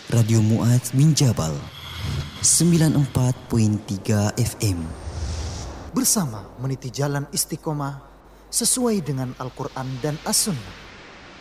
Radio Mu'adz bin Jabal 94.3 FM. Bersama meniti jalan istiqomah sesuai dengan Al-Quran dan As-Sunnah.